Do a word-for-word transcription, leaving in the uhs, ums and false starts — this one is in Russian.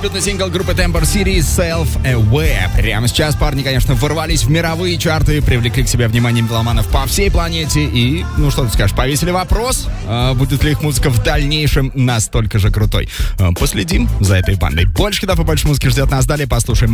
Дебютный сингл группы Temper City Self-Aware. Прямо сейчас парни, конечно, ворвались в мировые чарты, привлекли к себе внимание меломанов по всей планете. И, ну что ты скажешь, повесили вопрос, а будет ли их музыка в дальнейшем настолько же крутой. А, последим за этой бандой. Больше хитов и больше музыки ждет нас. Далее послушаем